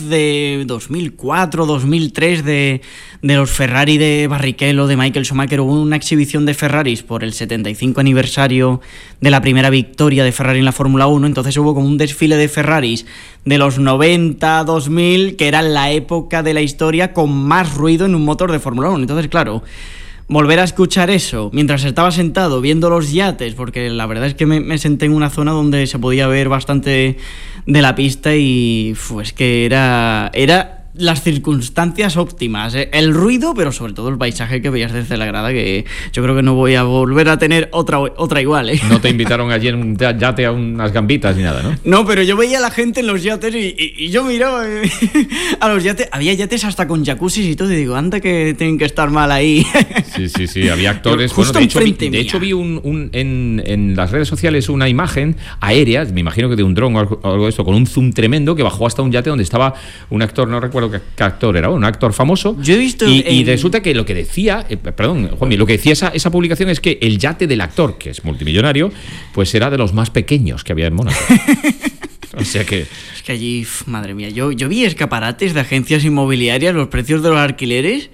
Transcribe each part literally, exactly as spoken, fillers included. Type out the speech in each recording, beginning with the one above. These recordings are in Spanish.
de dos mil cuatro, dos mil tres de, de los Ferrari de Barrichello, de Michael Schumacher. Hubo una exhibición de Ferraris por el setenta y cinco aniversario de la primera victoria de Ferrari en la Fórmula uno. Entonces hubo como un desfile de Ferraris de los noventa, dos mil, que era la época de la historia con más ruido en un motor de Fórmula uno. Entonces, claro, volver a escuchar eso mientras estaba sentado viendo los yates, porque la verdad es que me, me senté en una zona donde se podía ver bastante de la pista y pues que era era las circunstancias óptimas, ¿eh? El ruido, pero sobre todo el paisaje que veías desde la grada, que yo creo que no voy a volver a tener otra otra igual, ¿eh? No te invitaron allí en un yate a unas gambitas ni nada, ¿no? No, pero yo veía a la gente en los yates y, y, y yo miraba eh, a los yates. Había yates hasta con jacuzzis y todo, y digo, anda que tienen que estar mal ahí. Sí, sí, sí, había actores. Justo bueno, de hecho, vi, enfrente de mía. hecho vi un, un, en, en las redes sociales una imagen aérea, me imagino que de un dron o algo, algo de esto, con un zoom tremendo que bajó hasta un yate donde estaba un actor, no recuerdo qué, qué actor era, un actor famoso. Yo he visto y, en... y resulta que lo que decía, eh, perdón, Juanmi, lo que decía esa, esa publicación es que el yate del actor, que es multimillonario, pues era de los más pequeños que había en Mónaco. O sea que... Es que allí, madre mía, yo, yo vi escaparates de agencias inmobiliarias, los precios de los alquileres,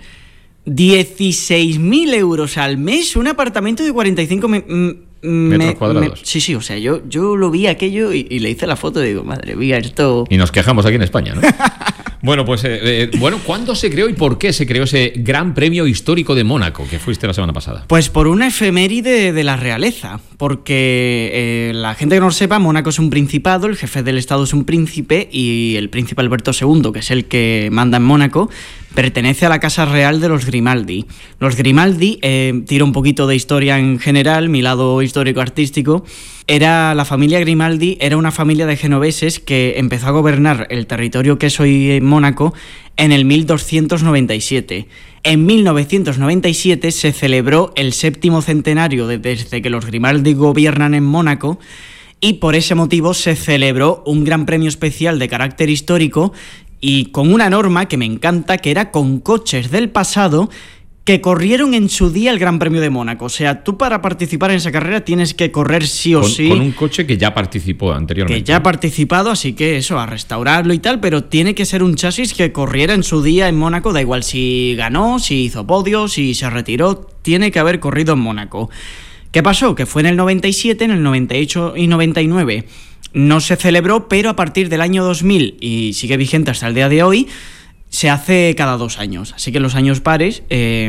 dieciséis mil euros al mes, un apartamento de cuarenta y cinco me, me, metros cuadrados. Me, sí, sí, o sea, yo, yo lo vi aquello y, y le hice la foto y digo, madre mía, esto... Y nos quejamos aquí en España, ¿no? Bueno, pues, eh, eh, bueno, ¿cuándo se creó y por qué se creó ese Gran Premio Histórico de Mónaco, que fuiste la semana pasada? Pues por una efeméride de la realeza, porque eh, la gente que no lo sepa, Mónaco es un principado, el jefe del estado es un príncipe y el príncipe Alberto segundo, que es el que manda en Mónaco, pertenece a la casa real de los Grimaldi. Los Grimaldi, eh, tiro un poquito de historia en general, mi lado histórico-artístico, era la familia Grimaldi, era una familia de genoveses que empezó a gobernar el territorio que es hoy Mónaco en el mil doscientos noventa y siete. En mil novecientos noventa y siete se celebró el séptimo centenario de, desde que los Grimaldi gobiernan en Mónaco, y por ese motivo se celebró un gran premio especial de carácter histórico y con una norma que me encanta, que era con coches del pasado que corrieron en su día el Gran Premio de Mónaco. O sea, tú para participar en esa carrera tienes que correr sí o con, sí. Con un coche que ya participó anteriormente. Que ya ha participado, así que eso, a restaurarlo y tal, pero tiene que ser un chasis que corriera en su día en Mónaco, da igual si ganó, si hizo podio, si se retiró, tiene que haber corrido en Mónaco. ¿Qué pasó? Que fue en el noventa y siete, en el noventa y ocho y noventa y nueve no se celebró, pero a partir del año dos mil, y sigue vigente hasta el día de hoy, se hace cada dos años. Así que en los años pares eh,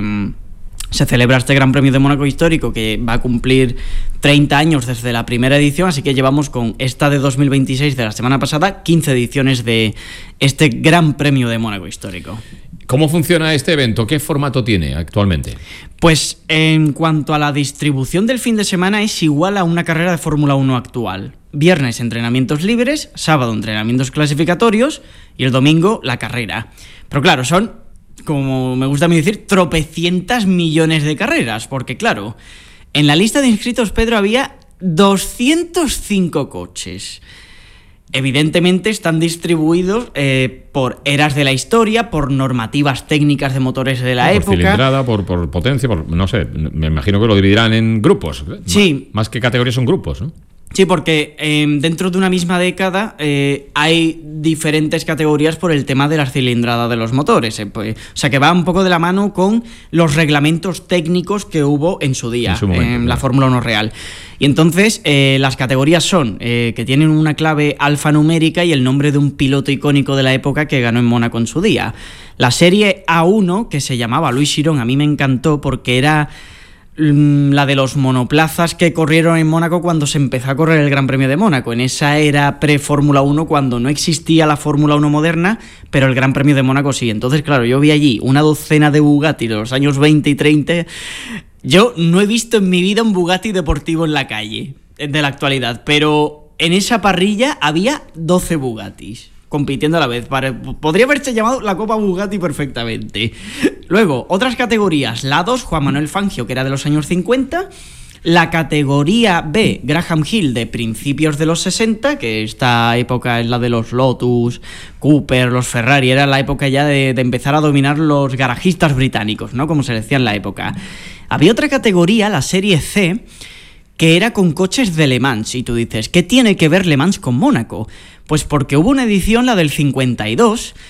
se celebra este Gran Premio de Mónaco histórico, que va a cumplir treinta años desde la primera edición, así que llevamos con esta de dos mil veintiséis de la semana pasada quince ediciones de este Gran Premio de Mónaco histórico. ¿Cómo funciona este evento? ¿Qué formato tiene actualmente? Pues en cuanto a la distribución del fin de semana es igual a una carrera de Fórmula uno actual. Viernes entrenamientos libres, sábado entrenamientos clasificatorios y el domingo la carrera. Pero claro, son, como me gusta a mí decir, tropecientas millones de carreras, porque claro, en la lista de inscritos, Pedro, había doscientos cinco coches. Evidentemente están distribuidos eh, por eras de la historia, por normativas técnicas de motores de la por época. Por cilindrada, por, por potencia, por no sé, me imagino que lo dividirán en grupos. Sí. Más que categorías son grupos, ¿no? Sí, porque eh, dentro de una misma década eh, hay diferentes categorías por el tema de la cilindrada de los motores. Eh, pues, o sea, que va un poco de la mano con los reglamentos técnicos que hubo en su día, en, su momento, en claro. la Fórmula uno real. Y entonces eh, las categorías son eh, que tienen una clave alfanumérica y el nombre de un piloto icónico de la época que ganó en Mónaco en su día. La serie A uno, que se llamaba Louis Chiron, a mí me encantó porque era la de los monoplazas que corrieron en Mónaco cuando se empezó a correr el Gran Premio de Mónaco, en esa era pre-Fórmula uno, cuando no existía la Fórmula uno moderna, pero el Gran Premio de Mónaco sí. Entonces, claro, yo vi allí una docena de Bugatti de los años veinte y treinta. Yo no he visto en mi vida un Bugatti deportivo en la calle, de la actualidad, pero en esa parrilla había doce Bugattis compitiendo a la vez. Podría haberse llamado la Copa Bugatti perfectamente. Luego, otras categorías. La dos, Juan Manuel Fangio, que era de los años cincuenta. La categoría B, Graham Hill, de principios de los sesenta, que esta época es la de los Lotus, Cooper, los Ferrari. Era la época ya de, de empezar a dominar los garajistas británicos, ¿no? Como se decía en la época. Había otra categoría, la serie C, que era con coches de Le Mans. Y tú dices, ¿qué tiene que ver Le Mans con Mónaco? Pues porque hubo una edición, la del cincuenta y dos,